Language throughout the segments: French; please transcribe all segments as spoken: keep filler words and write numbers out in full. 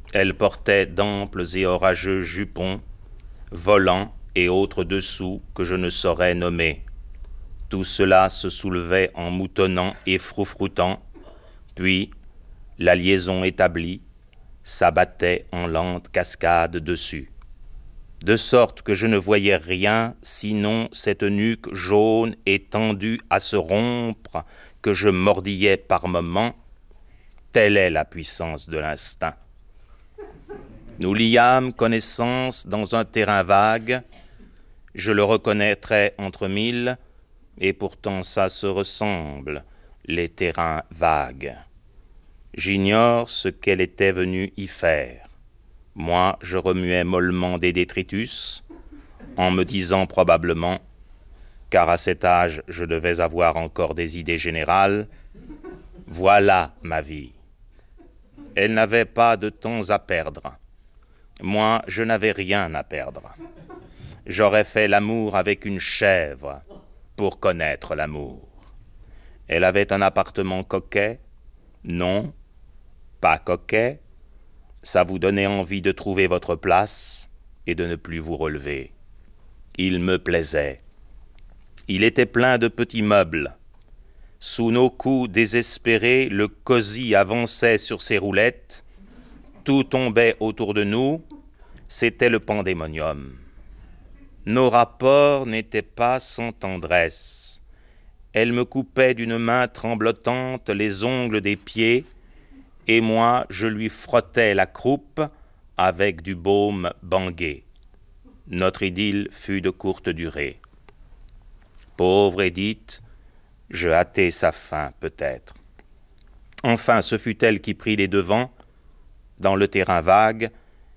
Elle portait d'amples et orageux jupons, volants et autres dessous que je ne saurais nommer. Tout cela se soulevait en moutonnant et froufroutant, puis, la liaison établie, s'abattait en lente cascade dessus. De sorte que je ne voyais rien sinon cette nuque jaune et tendue à se rompre que je mordillais par moments. Telle est la puissance de l'instinct. Nous liâmes connaissance dans un terrain vague, je le reconnaîtrais entre mille, et pourtant ça se ressemble, les terrains vagues. J'ignore ce qu'elle était venue y faire. Moi, je remuais mollement des détritus, en me disant probablement, car à cet âge je devais avoir encore des idées générales, voilà ma vie. Elle n'avait pas de temps à perdre. Moi, je n'avais rien à perdre. J'aurais fait l'amour avec une chèvre pour connaître l'amour. Elle avait un appartement coquet? Non, pas coquet. Ça vous donnait envie de trouver votre place et de ne plus vous relever. Il me plaisait. Il était plein de petits meubles. Sous nos coups désespérés, le cosy avançait sur ses roulettes. Tout tombait autour de nous. C'était le pandémonium. Nos rapports n'étaient pas sans tendresse. Elle me coupait d'une main tremblotante les ongles des pieds, et moi je lui frottais la croupe avec du baume bangué. Notre idylle fut de courte durée. Pauvre Édith, je hâtai sa fin peut-être. Enfin, ce fut elle qui prit les devants dans le terrain vague,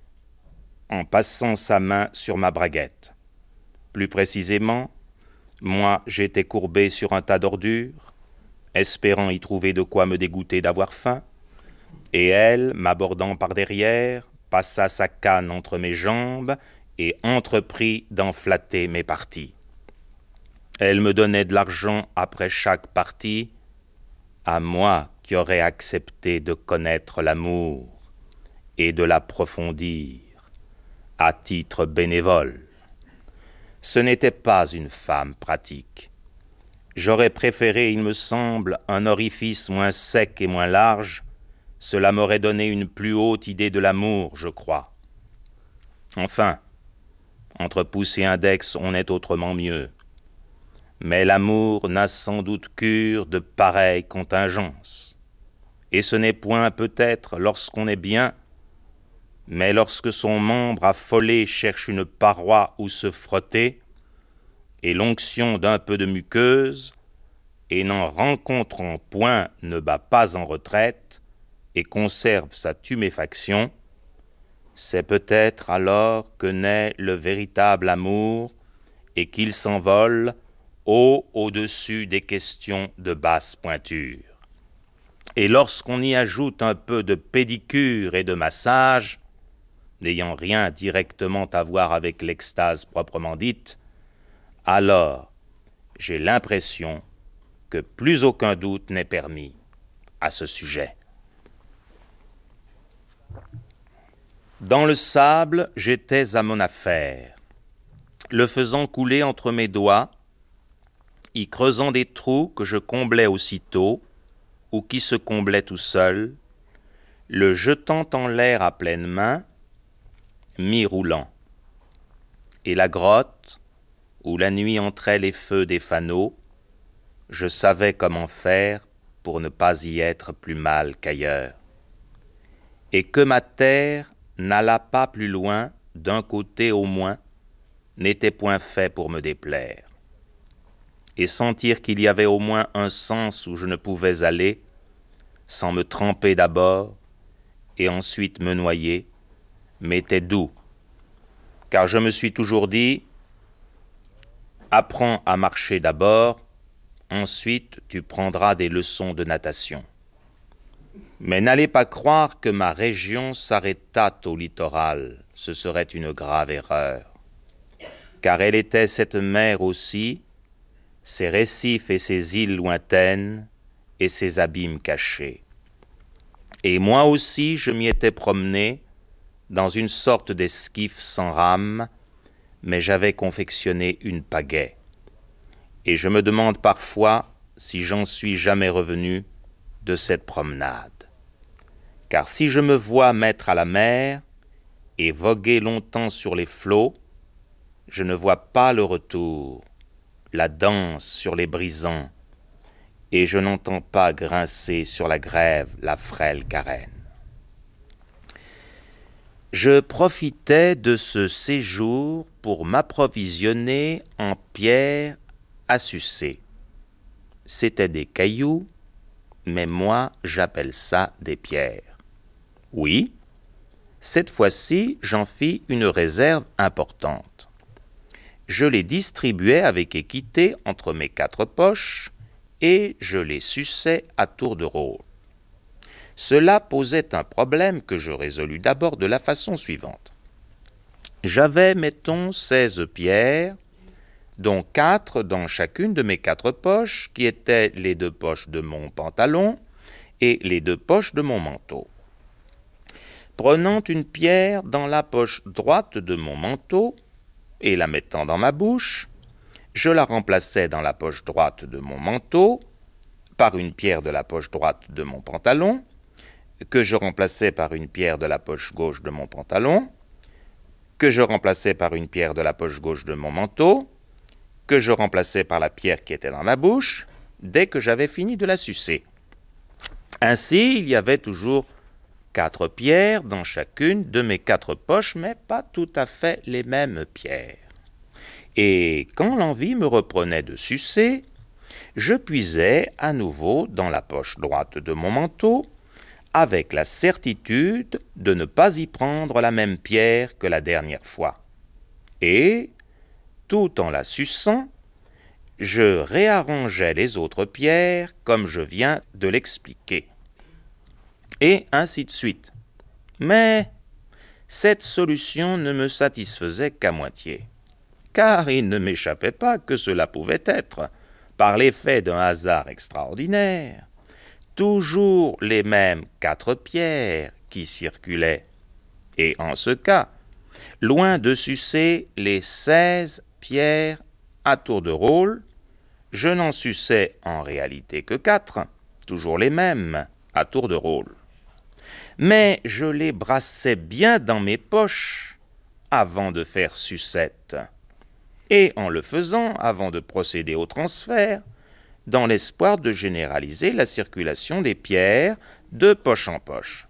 en passant sa main sur ma braguette. Plus précisément, moi j'étais courbé sur un tas d'ordures, espérant y trouver de quoi me dégoûter d'avoir faim, et elle, m'abordant par derrière, passa sa canne entre mes jambes et entreprit d'en flatter mes parties. Elle me donnait de l'argent après chaque partie, à moi qui aurais accepté de connaître l'amour et de l'approfondir à titre bénévole. Ce n'était pas une femme pratique. J'aurais préféré, il me semble, un orifice moins sec et moins large. Cela m'aurait donné une plus haute idée de l'amour, je crois. Enfin, entre pouce et index, on est autrement mieux. Mais l'amour n'a sans doute cure de pareilles contingences. Et ce n'est point peut-être lorsqu'on est bien, mais lorsque son membre affolé cherche une paroi où se frotter, et l'onction d'un peu de muqueuse, et n'en rencontrant point ne bat pas en retraite, et conserve sa tuméfaction, c'est peut-être alors que naît le véritable amour, et qu'il s'envole haut au-dessus des questions de basse pointure. Et lorsqu'on y ajoute un peu de pédicure et de massage, n'ayant rien directement à voir avec l'extase proprement dite, alors j'ai l'impression que plus aucun doute n'est permis à ce sujet. Dans le sable, j'étais à mon affaire, le faisant couler entre mes doigts, y creusant des trous que je comblais aussitôt, ou qui se comblaient tout seuls, le jetant en l'air à pleine main, mi-roulant. Et la grotte, où la nuit entrait les feux des fanaux, je savais comment faire pour ne pas y être plus mal qu'ailleurs. Et que ma terre n'alla pas plus loin, d'un côté au moins, n'était point fait pour me déplaire. Et sentir qu'il y avait au moins un sens où je ne pouvais aller, sans me tremper d'abord, et ensuite me noyer, m'était doux. Car je me suis toujours dit, apprends à marcher d'abord, ensuite tu prendras des leçons de natation. Mais n'allez pas croire que ma région s'arrêtât au littoral, ce serait une grave erreur. Car elle était cette mer aussi, ses récifs et ses îles lointaines, et ses abîmes cachés. Et moi aussi je m'y étais promené, dans une sorte d'esquif sans rame, mais j'avais confectionné une pagaie. Et je me demande parfois si j'en suis jamais revenu de cette promenade. Car si je me vois mettre à la mer et voguer longtemps sur les flots, je ne vois pas le retour, la danse sur les brisants, et je n'entends pas grincer sur la grève la frêle carène. Je profitais de ce séjour pour m'approvisionner en pierres à sucer. C'étaient des cailloux, mais moi j'appelle ça des pierres. Oui, cette fois-ci j'en fis une réserve importante. Je les distribuais avec équité entre mes quatre poches et je les suçais à tour de rôle. Cela posait un problème que je résolus d'abord de la façon suivante. J'avais, mettons, seize pierres, dont quatre dans chacune de mes quatre poches, qui étaient les deux poches de mon pantalon et les deux poches de mon manteau. Prenant une pierre dans la poche droite de mon manteau et la mettant dans ma bouche, je la remplaçais dans la poche droite de mon manteau par une pierre de la poche droite de mon pantalon, que je remplaçais par une pierre de la poche gauche de mon pantalon, que je remplaçais par une pierre de la poche gauche de mon manteau, que je remplaçais par la pierre qui était dans ma bouche, dès que j'avais fini de la sucer. Ainsi, il y avait toujours quatre pierres dans chacune de mes quatre poches, mais pas tout à fait les mêmes pierres. Et quand l'envie me reprenait de sucer, je puisais à nouveau dans la poche droite de mon manteau, avec la certitude de ne pas y prendre la même pierre que la dernière fois. Et, tout en la suçant, je réarrangeais les autres pierres comme je viens de l'expliquer. Et ainsi de suite. Mais cette solution ne me satisfaisait qu'à moitié, car il ne m'échappait pas que cela pouvait être, par l'effet d'un hasard extraordinaire, toujours les mêmes quatre pierres qui circulaient. Et en ce cas, loin de sucer les seize pierres à tour de rôle, je n'en suçais en réalité que quatre, toujours les mêmes, à tour de rôle. Mais je les brassais bien dans mes poches avant de faire sucette, et en le faisant avant de procéder au transfert, dans l'espoir de généraliser la circulation des pierres de poche en poche.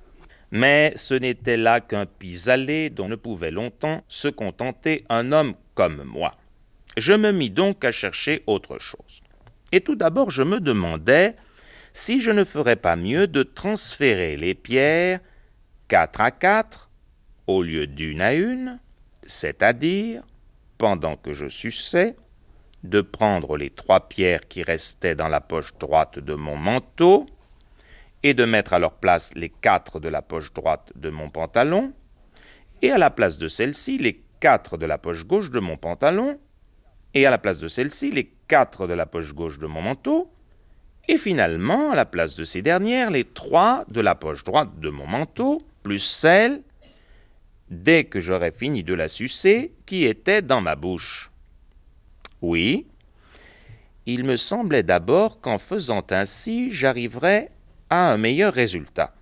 Mais ce n'était là qu'un pis-aller dont ne pouvait longtemps se contenter un homme comme moi. Je me mis donc à chercher autre chose. Et tout d'abord, je me demandais si je ne ferais pas mieux de transférer les pierres quatre à quatre au lieu d'une à une, c'est-à-dire, pendant que je suçais, de prendre les trois pierres qui restaient dans la poche droite de mon manteau et de mettre à leur place les quatre de la poche droite de mon pantalon, et à la place de celle-ci les quatre de la poche gauche de mon pantalon, et à la place de celle-ci les quatre de la poche gauche de mon manteau, et finalement, à la place de ces dernières, les trois de la poche droite de mon manteau, plus celle, dès que j'aurais fini de la sucer, qui était dans ma bouche. Oui, il me semblait d'abord qu'en faisant ainsi, j'arriverais à un meilleur résultat.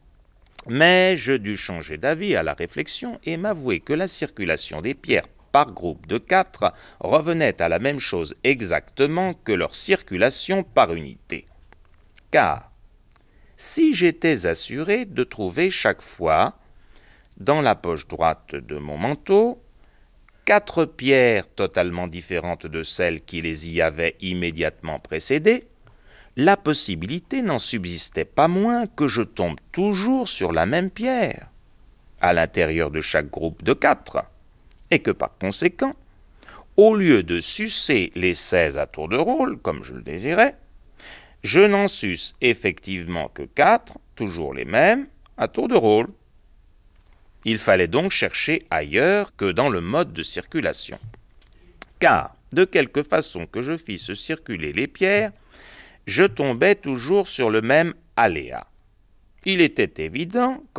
Mais je dus changer d'avis à la réflexion et m'avouer que la circulation des pierres par groupe de quatre revenait à la même chose exactement que leur circulation par unité. Car, si j'étais assuré de trouver chaque fois, dans la poche droite de mon manteau, quatre pierres totalement différentes de celles qui les y avaient immédiatement précédées, la possibilité n'en subsistait pas moins que je tombe toujours sur la même pierre, à l'intérieur de chaque groupe de quatre, et que par conséquent, au lieu de sucer les seize à tour de rôle, comme je le désirais, je n'en suce effectivement que quatre, toujours les mêmes, à tour de rôle. Il fallait donc chercher ailleurs que dans le mode de circulation. Car, de quelque façon que je fisse circuler les pierres, je tombais toujours sur le même aléa. Il était évident qu'en